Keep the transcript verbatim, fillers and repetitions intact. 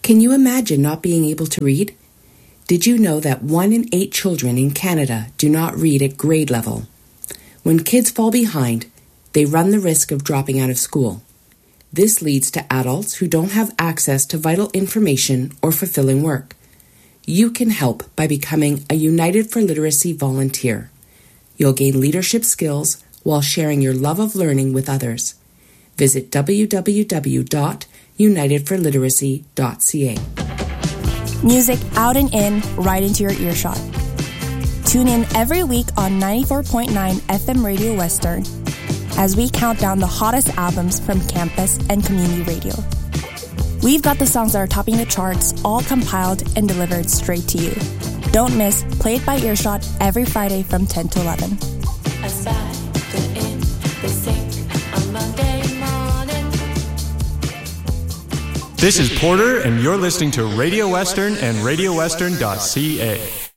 Can you imagine not being able to read? Did you know that one in eight children in Canada do not read at grade level? When kids fall behind, they run the risk of dropping out of school. This leads to adults who don't have access to vital information or fulfilling work. You can help by becoming a United for Literacy volunteer. You'll gain leadership skills while sharing your love of learning with others. Visit w w w dot united for literacy dot c a. Music out and in, right into your earshot. Tune in every week on ninety-four point nine F M Radio Western as we count down the hottest albums from campus and community radio. We've got the songs that are topping the charts, all compiled and delivered straight to you. Don't miss Play It by Earshot every Friday from ten to eleven. Aside, good in, they sing on Monday morning. This is Porter, and you're listening to Radio Western and radio western dot c a.